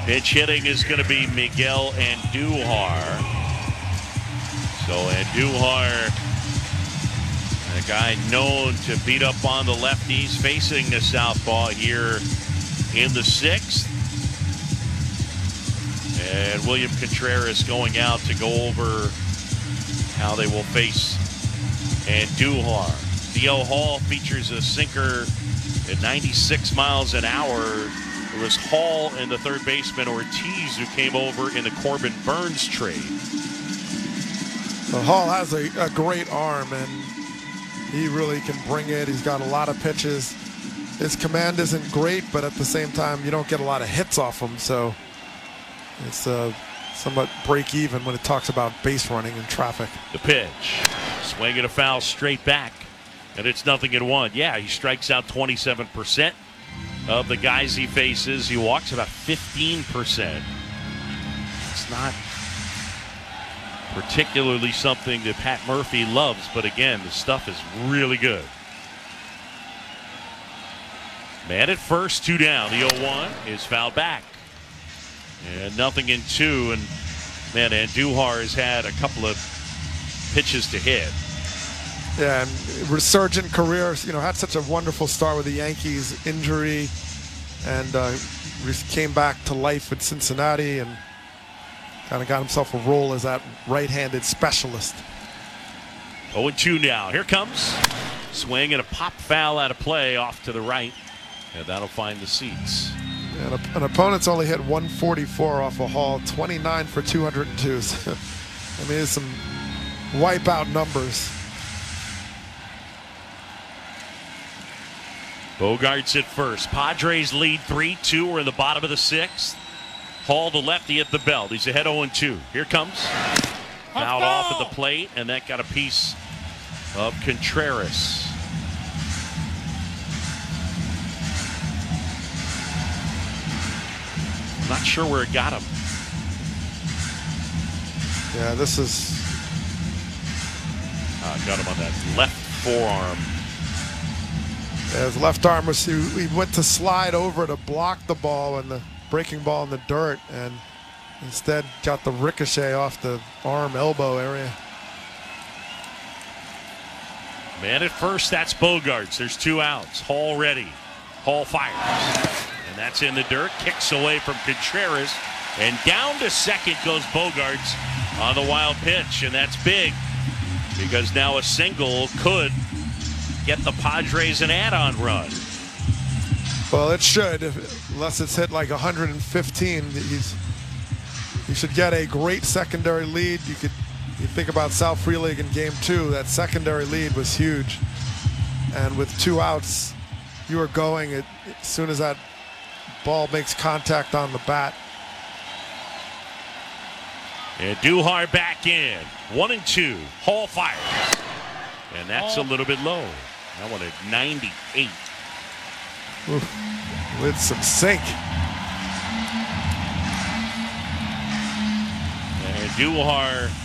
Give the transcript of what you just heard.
Pitch hitting is going to be Miguel Andujar. So Andujar, a guy known to beat up on the lefties, facing the southpaw here in the sixth. And William Contreras going out to go over how they will face Andujar. Theo Hall features a sinker at 96 miles an hour. It was Hall and the third baseman Ortiz who came over in the Corbin Burns trade. Well, Hall has a great arm, and he really can bring it. He's got a lot of pitches. His command isn't great, but at the same time, you don't get a lot of hits off him, so it's somewhat break even when it talks about base running and traffic. The pitch, swing and a foul straight back, and it's 0-1. Yeah, he strikes out 27% of the guys he faces. He walks about 15%. It's not particularly something that Pat Murphy loves, but again, the stuff is really good. Man at first, 2 down. The 0-1 is fouled back. And 0-2. And man, Andujar has had a couple of pitches to hit. Yeah, and resurgent career. You know, had such a wonderful start with the Yankees, injury, and came back to life with Cincinnati and kind of got himself a role as that right-handed specialist. 0-2 now. Here comes swing and a pop foul out of play off to the right, and that'll find the seats. And an opponent's only hit 144 off a Hall, 29 for 202. So, I mean, there's some wipeout numbers. Bogaerts at first. Padres lead 3-2. We're in the bottom of the sixth. Hall, the lefty at the belt. He's ahead 0-2. Here comes. Fouled off at the plate, and that got a piece of Contreras. Not sure where it got him. Yeah, this is... got him on that left forearm. Yeah, his left arm was... He went to slide over to block the ball and the breaking ball in the dirt, and instead got the ricochet off the arm elbow area. Man at first, that's Bogaerts. There's 2 outs. Hall ready. Hall fires. And that's in the dirt. Kicks away from Contreras. And down to second goes Bogaerts on the wild pitch. And that's big because now a single could get the Padres an add-on run. Well, it should, unless it's hit like 115. He should get a great secondary lead. You think about South Free League in Game 2. That secondary lead was huge. And with 2 outs, you are going as soon as that ball makes contact on the bat. And Andujar back in. 1-2. Hall fires. And that's a little bit low. That one at 98. Oof, with some sink. And Andujar